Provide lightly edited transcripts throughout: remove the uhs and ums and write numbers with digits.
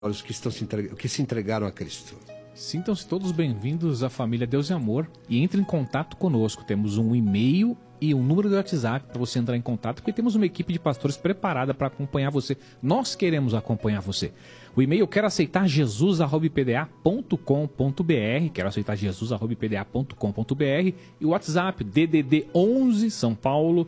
os que se entregaram a Cristo. Sintam-se todos bem-vindos à família Deus e Amor e entre em contato conosco. Temos um e-mail e um número de WhatsApp para você entrar em contato, porque temos uma equipe de pastores preparada para acompanhar você. Nós queremos acompanhar você. O e-mail quero aceitar jesus@ipda.com.br, quero aceitar jesus@ipda.com.br e o WhatsApp DDD 11 São Paulo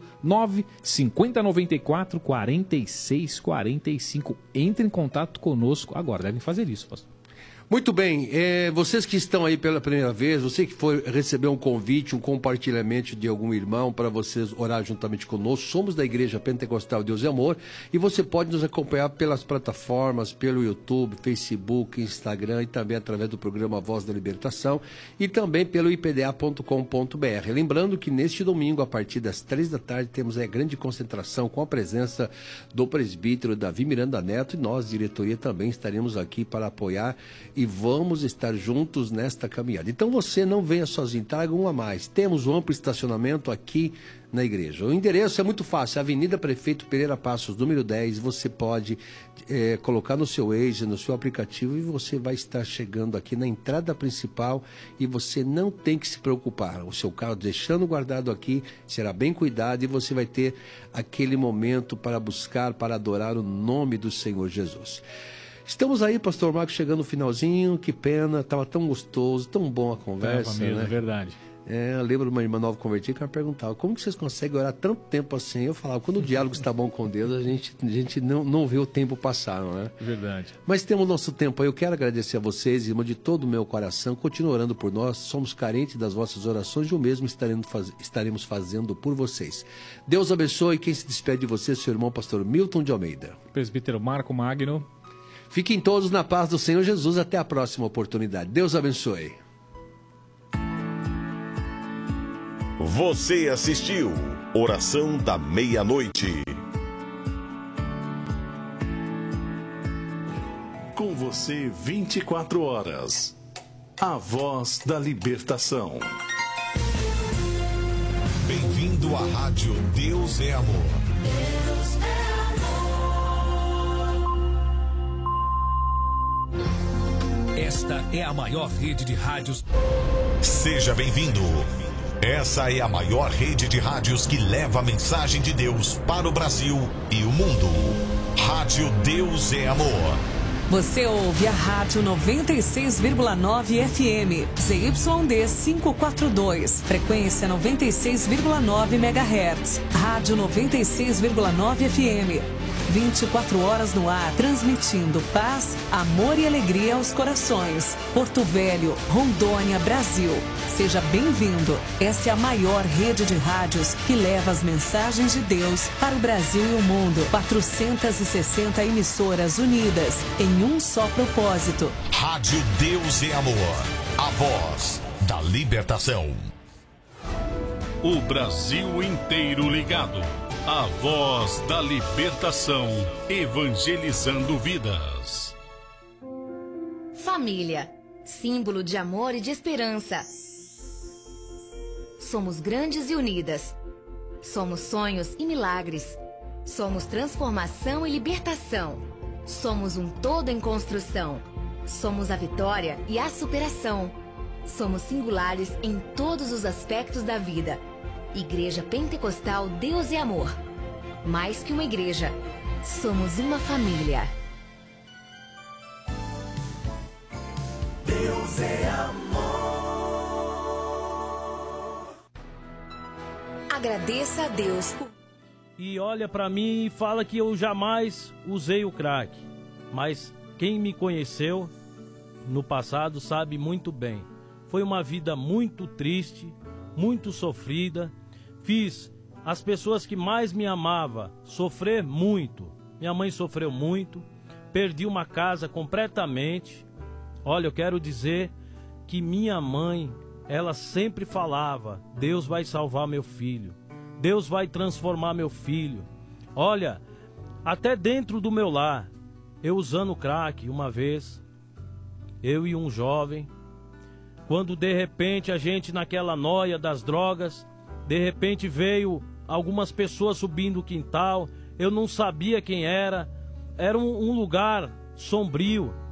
95094 4645. Entre em contato conosco agora. Devem fazer isso, pastor. Muito bem, vocês que estão aí pela primeira vez, você que foi receber um convite, um compartilhamento de algum irmão para vocês orar juntamente conosco, somos da Igreja Pentecostal Deus e Amor e você pode nos acompanhar pelas plataformas, pelo YouTube, Facebook, Instagram e também através do programa Voz da Libertação e também pelo ipda.com.br. Lembrando que neste domingo, a partir das 3 da tarde, temos a grande concentração com a presença do presbítero Davi Miranda Neto e nós, diretoria, também estaremos aqui para apoiar e vamos estar juntos nesta caminhada. Então você não venha sozinho, traga um a mais. Temos um amplo estacionamento aqui na igreja. O endereço é muito fácil, Avenida Prefeito Pereira Passos, número 10. Você pode colocar no seu Waze, no seu aplicativo e você vai estar chegando aqui na entrada principal e você não tem que se preocupar. O seu carro deixando guardado aqui será bem cuidado e você vai ter aquele momento para buscar, para adorar o nome do Senhor Jesus. Estamos aí, pastor Marcos, chegando no finalzinho, que pena, estava tão gostoso, tão bom a conversa, mesmo, né? É verdade. Eu lembro de uma irmã nova convertida que ela perguntava, como que vocês conseguem orar tanto tempo assim? Eu falava, quando o diálogo está bom com Deus, a gente não vê o tempo passar, não é? Verdade. Mas temos nosso tempo aí, eu quero agradecer a vocês, irmão, de todo o meu coração, continue orando por nós, somos carentes das vossas orações e o mesmo estaremos fazendo por vocês. Deus abençoe, quem se despede de você, seu irmão pastor Milton de Almeida. Presbítero Marco Magno. Fiquem todos na paz do Senhor Jesus. Até a próxima oportunidade. Deus abençoe. Você assistiu Oração da Meia-Noite. Com você 24 horas. A Voz da Libertação. Bem-vindo à Rádio Deus é Amor. Deus é amor. Esta é a maior rede de rádios. Seja bem-vindo. Essa é a maior rede de rádios que leva a mensagem de Deus para o Brasil e o mundo. Rádio Deus é Amor. Você ouve a Rádio 96,9 FM, ZYD 542, frequência 96,9 MHz. Rádio 96,9 FM. 24 horas no ar, transmitindo paz, amor e alegria aos corações. Porto Velho, Rondônia, Brasil. Seja bem-vindo. Essa é a maior rede de rádios que leva as mensagens de Deus para o Brasil e o mundo. 460 emissoras unidas em um só propósito. Rádio Deus é Amor. A voz da libertação. O Brasil inteiro ligado. A Voz da Libertação, evangelizando vidas. Família, símbolo de amor e de esperança. Somos grandes e unidas. Somos sonhos e milagres. Somos transformação e libertação. Somos um todo em construção. Somos a vitória e a superação. Somos singulares em todos os aspectos da vida. Igreja Pentecostal Deus é Amor. Mais que uma igreja, somos uma família. Deus é amor. Agradeça a Deus. E olha pra mim e fala que eu jamais usei o crack. Mas quem me conheceu no passado sabe muito bem. Foi uma vida muito triste, muito sofrida. Fiz as pessoas que mais me amavam sofrer muito. Minha mãe sofreu muito. Perdi uma casa completamente. Olha, eu quero dizer que minha mãe, ela sempre falava: Deus vai salvar meu filho. Deus vai transformar meu filho. Olha, até dentro do meu lar, eu usando crack uma vez, eu e um jovem, quando de repente a gente naquela noia das drogas, de repente veio algumas pessoas subindo o quintal, eu não sabia quem era um lugar sombrio,